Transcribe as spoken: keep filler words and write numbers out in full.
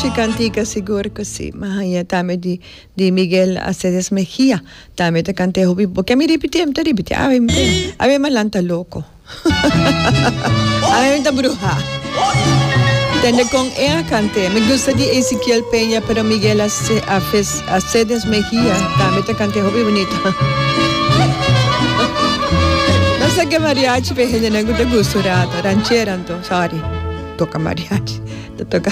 música antiga seguro que sí. Mahaya tame di di Miguel Aceves Mejía. Tame te cante hobi porque mi repetir, me repetir. A ver, a ver malanta loco. A ver me bruja. Tende con ella cante. Me gusta di Ezequiel Peña, pero Miguel Aceves Mejía. Tame te cante hobi bonito. No sé qué mariachi, pero no te gusta ranchera, sorry. Toca mariachi. Te toca